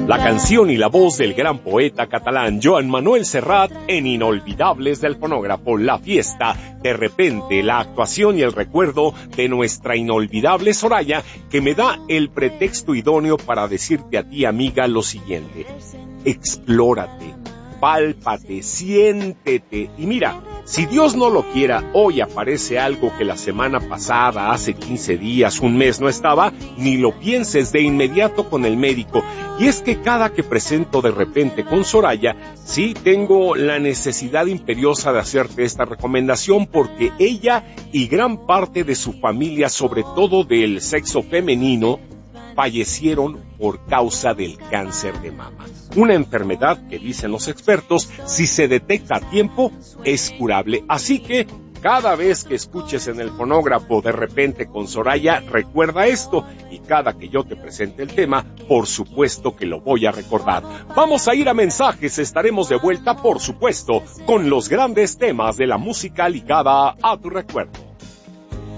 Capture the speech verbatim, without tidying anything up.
La canción y la voz del gran poeta catalán Joan Manuel Serrat en Inolvidables del fonógrafo La Fiesta. De repente, la actuación y el recuerdo de nuestra inolvidable Soraya, que me da el pretexto idóneo para decirte a ti, amiga, lo siguiente: explórate, pálpate, siéntete y mira. Si Dios no lo quiera, hoy aparece algo que la semana pasada, hace quince días, un mes no estaba, ni lo pienses, de inmediato con el médico. Y es que cada que presento De Repente con Soraya, sí tengo la necesidad imperiosa de hacerte esta recomendación, porque ella y gran parte de su familia, sobre todo del sexo femenino, fallecieron por causa del cáncer de mama. Una enfermedad que, dicen los expertos, si se detecta a tiempo, es curable. Así que, cada vez que escuches en el fonógrafo De Repente con Soraya, recuerda esto, y cada que yo te presente el tema, por supuesto que lo voy a recordar. Vamos a ir a mensajes, estaremos de vuelta, por supuesto, con los grandes temas de la música ligada a tu recuerdo.